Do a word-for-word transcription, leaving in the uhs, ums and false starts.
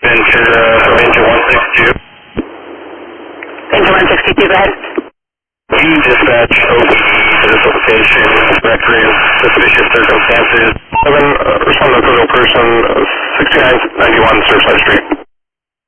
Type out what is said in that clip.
Ventura, Ventura one sixty-two. Ventura one sixty-two, go ahead. You dispatch O B E to this location, record suspicious circumstances. Seven, uh, respond to a criminal person, sixty-nine ninety-one Surfside Street.